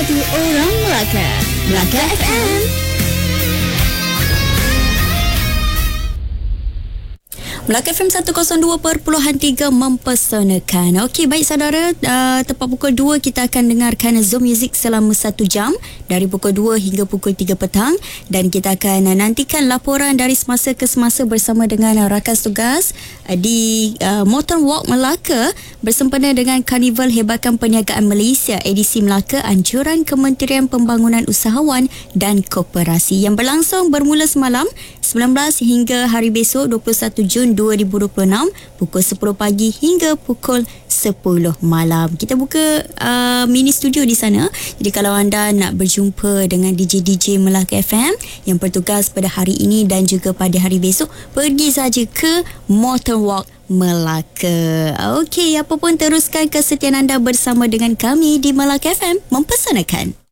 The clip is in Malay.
Satu Orang Melaka. Melaka FM. Melaka FM 102.3 mempesonakan. Okey, baik saudara, tepat pukul 2 kita akan dengarkan Zoom Music selama 1 jam dari pukul 2 hingga pukul 3 petang, dan kita akan nantikan laporan dari semasa ke semasa bersama dengan rakan tugas di Motor Walk Melaka bersempena dengan Karnival Hebatkan Perniagaan Malaysia edisi Melaka Anjuran Kementerian Pembangunan Usahawan dan Koperasi yang berlangsung bermula semalam 19 hingga hari besok 21 Jun 2026 pukul 10 pagi hingga pukul 10 malam. Kita buka mini studio di sana. Jadi kalau anda nak berjumpa dengan DJ-DJ Melaka FM yang bertugas pada hari ini dan juga pada hari besok, pergi saja ke Motor Walk Melaka. Okey, apa pun teruskan kesetiaan anda bersama dengan kami di Melaka FM mempesonakan.